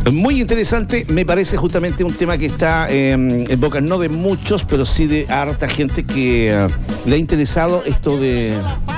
Muy interesante, me parece justamente un tema que está en boca no de muchos, pero sí de harta gente que le ha interesado esto de...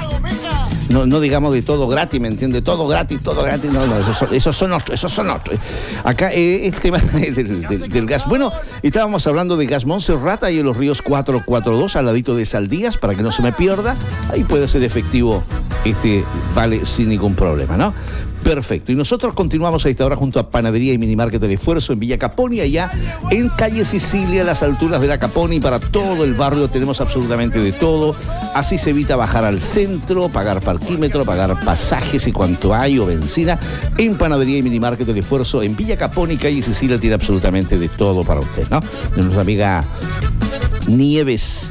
No digamos de todo gratis, ¿me entiende? Todo gratis, no, esos son otros. Acá el tema del gas. Bueno, estábamos hablando de Gas Montserrat, ahí en los ríos 442, al ladito de Saldías, para que no se me pierda. Ahí puede ser efectivo, vale sin ningún problema, ¿no? Perfecto. Y nosotros continuamos a esta hora junto a Panadería y Minimarket del Esfuerzo en Villa Caponi, allá en calle Sicilia, a las alturas de la Caponi. Para todo el barrio tenemos absolutamente de todo. Así se evita bajar al centro, pagar parquímetro, pagar pasajes y cuanto hay o benzina. En Panadería y Minimarket del Esfuerzo en Villa Caponi, calle Sicilia, tiene absolutamente de todo para usted, ¿no? De nuestra amiga Nieves.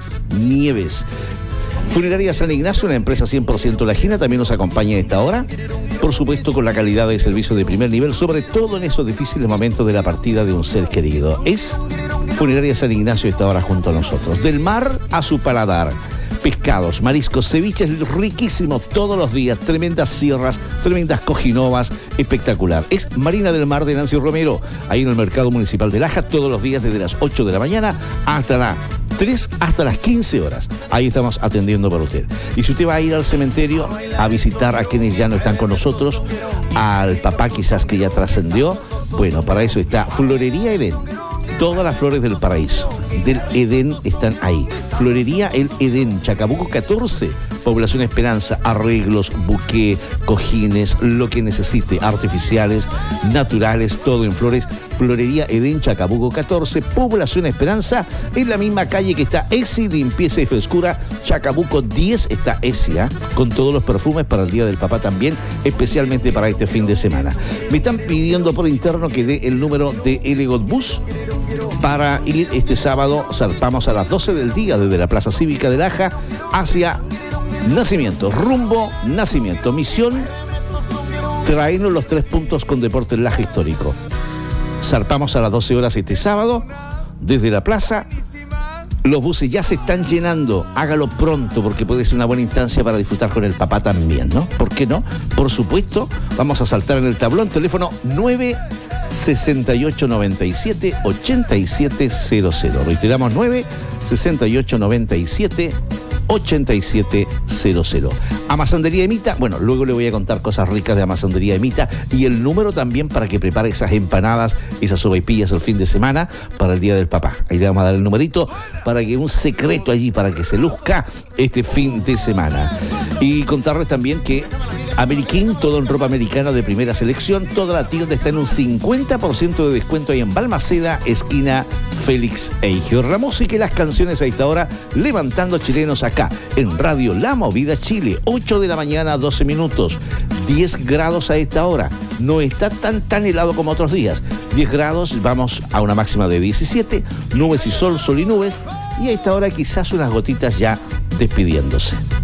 Funeraria San Ignacio, una empresa 100% lajina, también nos acompaña a esta hora. Por supuesto, con la calidad de servicio de primer nivel, sobre todo en esos difíciles momentos de la partida de un ser querido. Es Funeraria San Ignacio esta hora junto a nosotros. Del mar a su paladar. Pescados, mariscos, ceviches riquísimos todos los días, tremendas sierras, tremendas cojinovas, espectacular. Es Marina del Mar de Nancy Romero, ahí en el Mercado Municipal de Laja, todos los días desde las 8 de la mañana hasta las 3, hasta las 15 horas. Ahí estamos atendiendo para usted. Y si usted va a ir al cementerio a visitar a quienes ya no están con nosotros, al papá quizás que ya trascendió, bueno, para eso está Florería Edén. Todas las flores del paraíso, del Edén, están ahí. Florería El Edén, Chacabuco 14, Población Esperanza, arreglos, buqué, cojines, lo que necesite, artificiales, naturales, todo en flores. Florería Edén, Chacabuco 14, Población Esperanza, en la misma calle que está ESI, limpieza y frescura. Chacabuco 10 está ESI, con todos los perfumes para el Día del Papá también, especialmente para este fin de semana. Me están pidiendo por interno que dé el número de Elegot Bus para ir este sábado. Zarpamos a las 12 del día desde la Plaza Cívica de Laja hacia Nacimiento, rumbo Nacimiento. Misión, traernos los 3 puntos con Deportes Laja Histórico. Zarpamos a las 12 horas este sábado desde la plaza. Los buses ya se están llenando. Hágalo pronto porque puede ser una buena instancia para disfrutar con el papá también, ¿no? ¿Por qué no? Por supuesto, vamos a saltar en el tablón. Teléfono 96897-8700. Reiteramos, 96897-8700. Amasandería Emita, bueno, luego le voy a contar cosas ricas de Amasandería Emita y el número también para que prepare esas empanadas, esas sopaipillas el fin de semana para el Día del Papá. Ahí le vamos a dar el numerito para que un secreto allí, para que se luzca este fin de semana. Y contarles también que Ameriquín, todo en ropa americana de primera selección, toda la tienda está en un 50% de descuento ahí en Balmaceda, esquina Félix Eijio. La música y las canciones a esta hora, levantando chilenos acá en Radio La Movida Chile, 8 de la mañana, 12 minutos, 10 grados a esta hora. No está tan helado como otros días. 10 grados, vamos a una máxima de 17, nubes y sol y nubes, y a esta hora quizás unas gotitas ya despidiéndose.